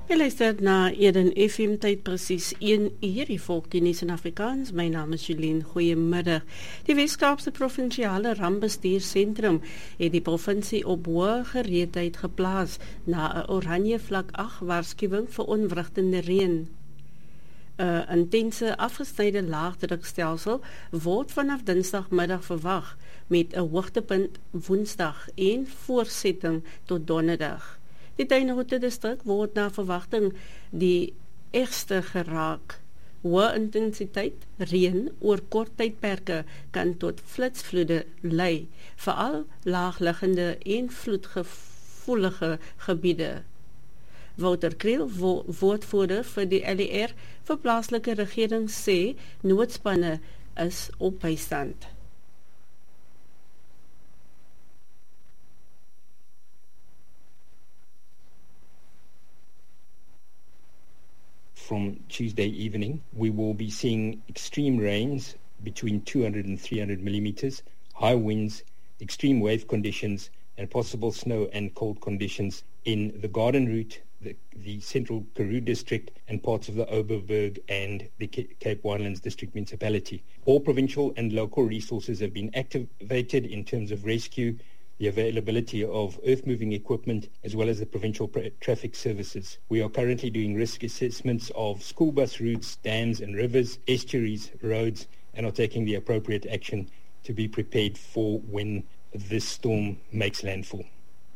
Jy luister na Eden FM tyd presies 1 uur, die volk die nuus in Afrikaans. My naam is Julien, goeiemiddag. Die Weskaapse Provinsiale Rampbestuursentrum het die provinsie op hoë gereedheid geplaas na 'n oranje vlak 8 waarskuwing vir onwrigtende reën. 'n Intense afgesnyde laagdrukstelsel word vanaf Dinsdagmiddag verwag met 'n hoogtepunt Woensdag en voortsetting tot Donderdag. Die Tuinroete distrik word na verwagting die ergste geraak. Hoë intensiteit reën oor kort tydperke kan tot flitsvloede lei, veral laagliggende en vloedgevoelige gebiede. Wouter Kriel, woordvoerder vir die LER vir plaaslike regering, sê noodspanne is op bystand. From Tuesday evening, we will be seeing extreme rains between 200 and 300 millimeters, high winds, extreme wave conditions, and possible snow and cold conditions in the Garden Route, the Central Karoo District, and parts of the Oberberg and the Cape Winelands District Municipality. All provincial and local resources have been activated in terms of rescue, the availability of earth-moving equipment, as well as the provincial traffic services. We are currently doing risk assessments of school bus routes, dams and rivers, estuaries, roads, and are taking the appropriate action to be prepared for when this storm makes landfall.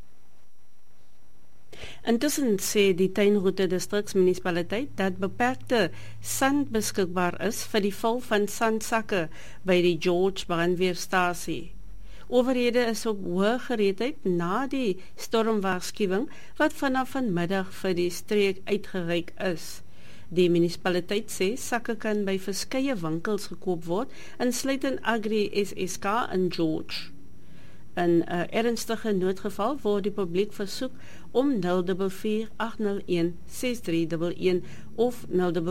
Intussen sê die Tuinroete distriksmunisipaliteit dat beperkte sand beskikbaar is vir die vul van sandsakke by die George brandweerstasie. Owerhede is op hoë gereedheid na die stormwaarskuwing wat vanaf vanmiddag vir die streek uitgereik is. Die munisipaliteit sê sakke kan by verskeie winkels gekoop word, insluitend Agri SSK in George. In 'n ernstige noodgeval word die publiek versoek om 044-801-6311 of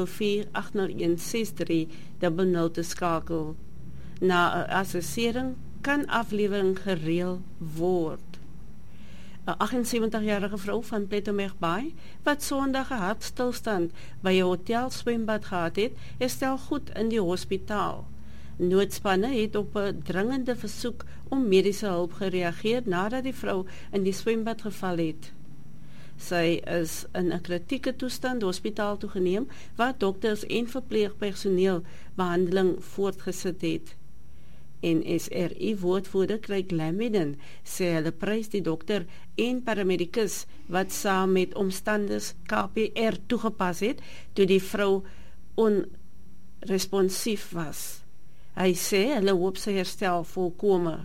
044-801-6300 te skakel. Na 'n assessering kan aflewering gereël word. 'n 78-jarige vrou van Plettenberg Bay, wat Sondag 'n hartstilstand by 'n hotel swembad gehad het, herstel goed in die hospitaal. Noodspanne het op 'n dringende versoek om mediese hulp gereageer nadat die vrou in die swembad geval het. Sy is in 'n kritieke toestand hospitaal toegeneem, waar dokters en verpleegpersoneel behandeling voortgesit het. NSRI-woordvoerder Craig Lamidon sê hulle prys die dokter en paramedikus wat saam met omstanders KPR toegepas het toe die vrou onresponsief was. Hy sê hulle hoop sy herstel volkome.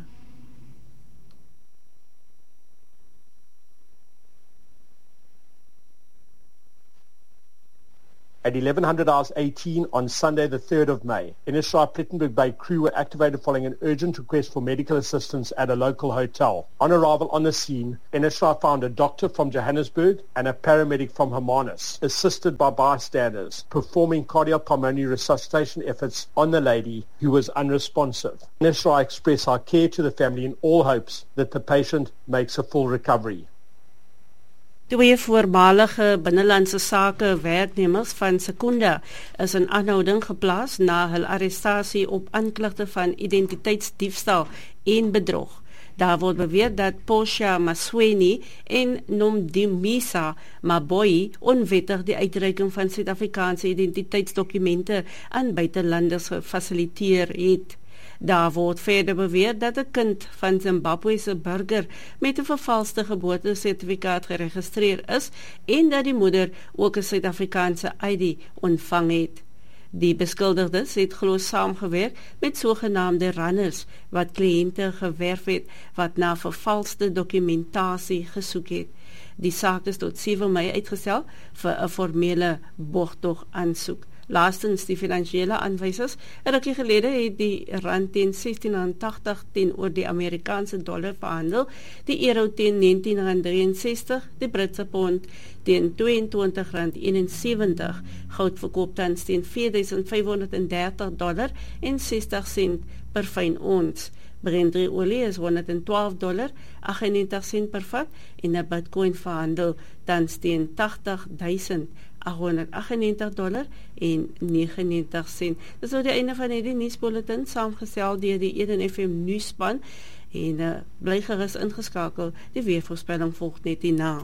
At 1100 hours 18 on Sunday, the 3rd of May, NSRI Plettenberg Bay crew were activated following an urgent request for medical assistance at a local hotel. On arrival on the scene, NSRI found a doctor from Johannesburg and a paramedic from Hermanus, assisted by bystanders, performing cardiopulmonary resuscitation efforts on the lady who was unresponsive. NSRI express our care to the family in all hopes that the patient makes a full recovery. Twee voormalige binnelandse sake werknemers van Secunda is in aanhouding geplaas na hul arrestasie op aanklagte van identiteitsdiefstal en bedrog. Daar word beweer dat Portia Masweni en Nomdimisa Maboyi onwettig die uitreiking van Suid-Afrikaanse identiteitsdokumente aan buitelanders gefasiliteer het. Daar word verder beweer dat 'n kind van Zimbabwese burger met 'n vervalste geboortesertifikaat geregistreer is en dat die moeder ook 'n Suid-Afrikaanse ID ontvang het. Die beskuldigdes het glo saamgewerk met sogenaamde runners wat kliënte gewerf het wat na vervalste dokumentasie gesoek het. Die saak is tot 7 Mei uitgestel vir 'n formele borgtog aansoek. Laastens die finansiële aanwysers. 'n rukkie gelede het die rand teen R16.80 teenoor die Amerikaanse dollar verhandel, die euro teen R19.63, die Britse pond teen R22.71, goud verkoop tans teen $4,530 en 60 sent per fyn ons. Brent olie is $112.98 per vat en 'n Bitcoin verhandel tans teen $80.898.99. Dis nou die einde van hierdie nuusbulletin, saamgestel deur die Eden FM nuusspan en bly gerus ingeskakel. Die weervoorspelling volg net hierna.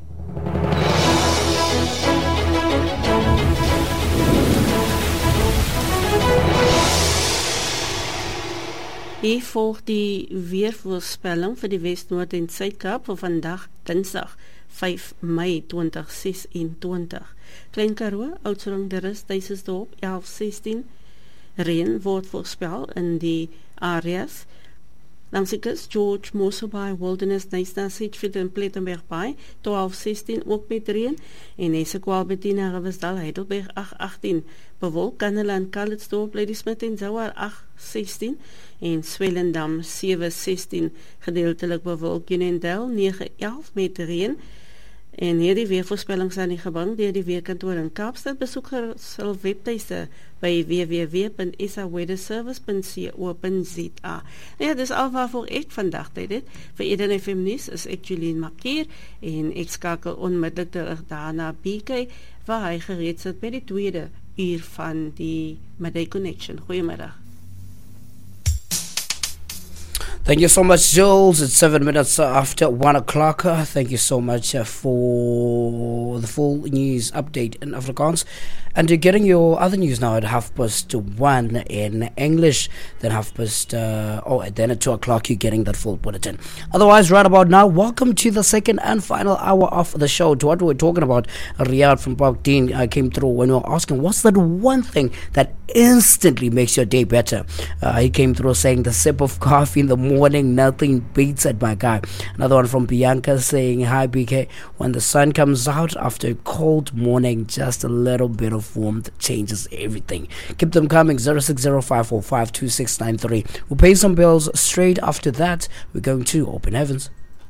Hier volg die weervoorspelling vir die Wes-Noord en Suid-Kaap vir vandag Dinsdag 5 Mei 2026. Klein Karoo, Oudtshoorn, De Rust, Duisensdorp 11-16. Reën word voorspel in die areas langs die kus, George, Mossel Bay, Wilderness, Knysna, Sedgefield en Plettenberg Bay 12-16 ook met reën en Essekwal, Bettina, Riversdal, Heidelberg 8-18. Bewolk, Kanneland, Calitzdorp, Ladysmith en Zouar 8-16 en Swellendam 7-16 gedeeltelik bewolk, Unendel 9-11 met reën. En hierdie weervoorspellings aan die gebring deur die weerkantoor in Kaapstad. Besoekers sal webtuiste by www.saweatherservice.co.za. Ja, dis al waarvoor ek vandag dit. Vir Eden FM Nuus is ek Julien Makier en ek skakel onmiddellik terug daarna BK waar hy gereed sit by die tweede uur van die Midday Connection. Goeiemiddag. Thank you so much, Jules. It's 7 minutes after 1 o'clock. Thank you so much for the full news update in Afrikaans. And you're getting your other news now at 1:30 in English. Then then at 2 o'clock you're getting that full bulletin. Otherwise, right about now, welcome to the second and final hour of the show. To what we're talking about, Riyadh from Park Dean came through when we were asking, what's that one thing that instantly makes your day better? He came through saying the sip of coffee in the morning, nothing beats it, my guy. Another one from Bianca saying, hi BK, when the sun comes out after a cold morning, just a little bit of warmth changes everything. Keep them coming. 0605452693. We'll pay some bills. Straight after that, we're going to Open Heavens.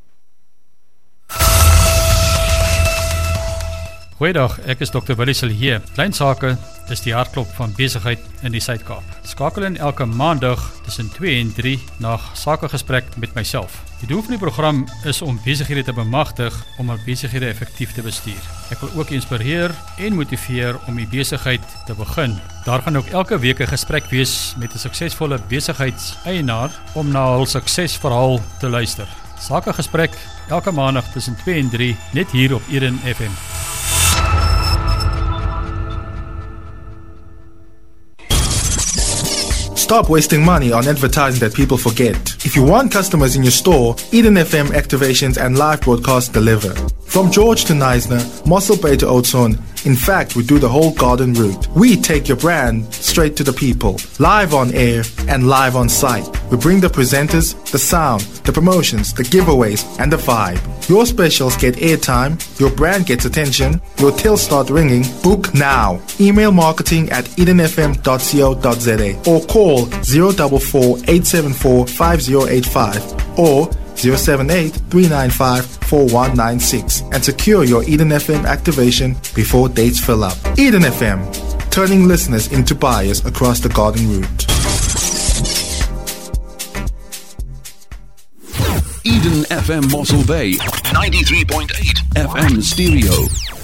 Goeiedag, ek is Dr. Willie Silje. Klein sake is die hartklop van besigheid in die Suid-Kaap. Skakel in elke maandag tussen 2 en 3 na sakegesprek met myself. Die doel van die program is om besighede te bemagtig om hul besighede effektief te bestuur. Ek wil ook inspireer en motiveer om die besigheid te begin. Daar gaan ook elke week 'n gesprek wees met 'n suksesvolle besigheidseienaar om na hul suksesverhaal te luister. Sakegesprek elke maandag tussen 2 en 3 net hier op Eden FM. Stop wasting money on advertising that people forget. If you want customers in your store, Eden FM activations and live broadcasts deliver. From George to Knysna, Mossel Bay to Oudtshoorn, in fact, we do the whole garden route. We take your brand straight to the people, live on air and live on site. We bring the presenters, the sound, the promotions, the giveaways, and the vibe. Your specials get airtime, your brand gets attention, your tills start ringing. Book now. Email marketing@edenfm.co.za or call 044-874-5085 or 078-395-4196 and secure your Eden FM activation before dates fill up. Eden FM, turning listeners into buyers across the garden route. Eden FM Mossel Bay, 93.8 FM stereo.